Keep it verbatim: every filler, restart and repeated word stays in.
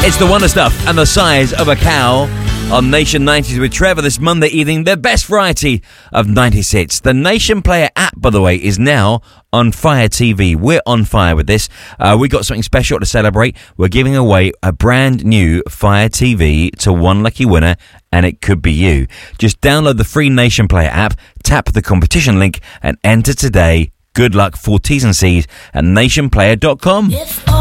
It's the Wonder Stuff and the Size of a Cow on Nation nineties with Trevor this Monday evening. The best variety of nineties hits. The Nation Player app, by the way, is now on Fire T V. We're on fire with this. Uh, we got something special to celebrate. We're giving away a brand new Fire T V to one lucky winner, and it could be you. Just download the free Nation Player app, tap the competition link, and enter today. Good luck for T's and C's at nation player dot com. If